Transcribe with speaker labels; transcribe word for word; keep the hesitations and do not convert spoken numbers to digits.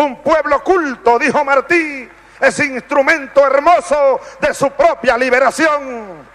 Speaker 1: Un pueblo culto, dijo Martí, es instrumento hermoso de su propia liberación.